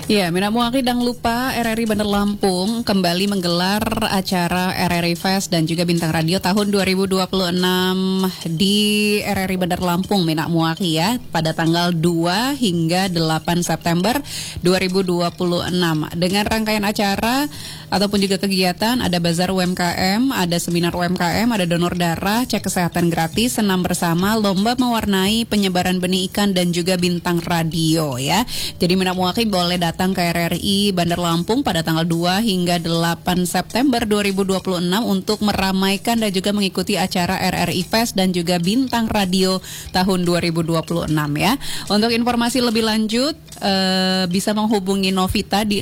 Ya, Mina Muaki dan lupa RRI Bandar Lampung kembali menggelar acara RRI Fest dan juga Bintang Radio tahun 2026 di RRI Bandar Lampung, Mina Muaki ya, pada tanggal 2 hingga 8 September 2026. Dengan rangkaian acara ataupun juga kegiatan, ada bazar UMKM, ada seminar UMKM, ada donor darah, cek kesehatan gratis, senam bersama, lomba mewarnai, penyebaran benih ikan dan juga Bintang Radio ya. Jadi Mina Muaki boleh datang ke RRI Bandar Lampung pada tanggal 2 hingga 8 September 2026 untuk meramaikan dan juga mengikuti acara RRI Fest dan juga Bintang Radio tahun 2026 ya. Untuk informasi lebih lanjut bisa menghubungi Novita di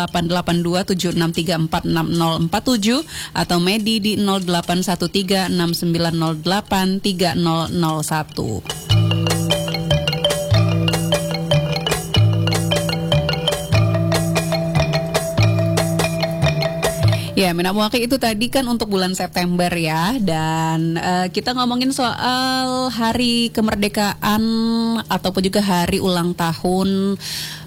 088276346047 atau Medi di 081369083001. Ya, Mina Muaki itu tadi kan untuk bulan September ya. Dan kita ngomongin soal hari kemerdekaan ataupun juga hari ulang tahun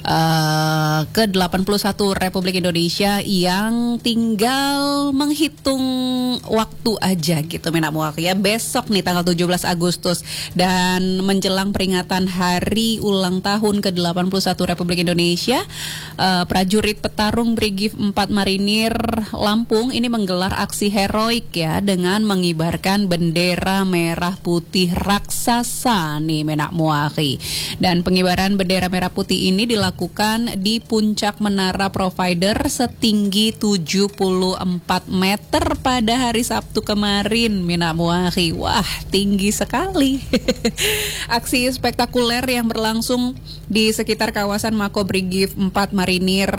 ke-81 Republik Indonesia yang tinggal menghitung waktu aja gitu Mina Muaki ya. Besok nih tanggal 17 Agustus dan menjelang peringatan hari ulang tahun ke-81 Republik Indonesia, prajurit petarung Brigif 4 Marinir Lampung ini menggelar aksi heroik ya dengan mengibarkan bendera merah putih raksasa nih Mina Muaki. Dan pengibaran bendera merah putih ini dilakukan di puncak menara provider setinggi 74 meter pada hari Sabtu kemarin Mina Muaki. Wah, tinggi sekali. Aksi spektakuler yang berlangsung di sekitar kawasan Mako Brigif 4 Marinir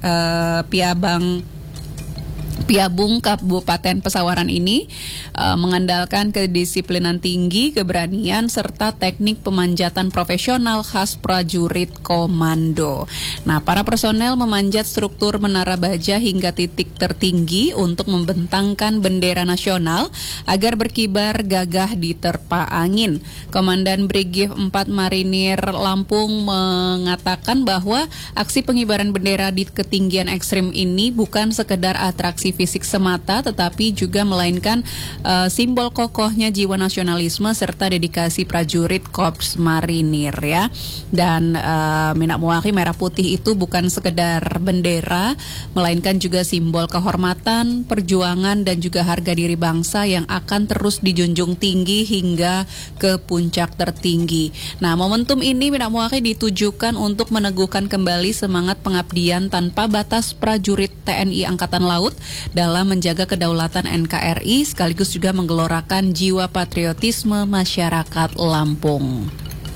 Piabung Kabupaten Pesawaran ini mengandalkan kedisiplinan tinggi, keberanian, serta teknik pemanjatan profesional khas prajurit komando. Nah, para personel memanjat struktur menara baja hingga titik tertinggi untuk membentangkan bendera nasional agar berkibar gagah di terpa angin. Komandan Brigif 4 Marinir Lampung mengatakan bahwa aksi pengibaran bendera di ketinggian ekstrim ini bukan sekedar atraksi fisik semata, tetapi juga melainkan simbol kokohnya jiwa nasionalisme serta dedikasi prajurit Korps Marinir ya. Dan Mina Muaki, merah putih itu bukan sekedar bendera, melainkan juga simbol kehormatan, perjuangan dan juga harga diri bangsa yang akan terus dijunjung tinggi hingga ke puncak tertinggi. Nah, momentum ini Mina Muaki ditujukan untuk meneguhkan kembali semangat pengabdian tanpa batas prajurit TNI Angkatan Laut dalam menjaga kedaulatan NKRI sekaligus juga menggelorakan jiwa patriotisme masyarakat Lampung.